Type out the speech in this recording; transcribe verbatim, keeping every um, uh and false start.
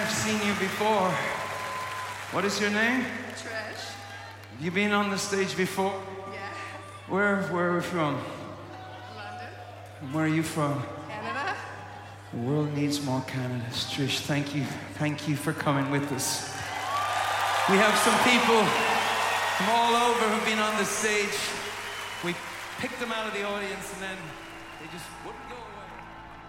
have seen you before. What is your name? Trish. Have you been on the stage before? Yeah. Where, where are we from? London. And where are you from? Canada. The world needs more Canadas. Trish, thank you. Thank you for coming with us. We have some people from all over who've been on the stage. We picked them out of the audience and then they just wouldn't go away.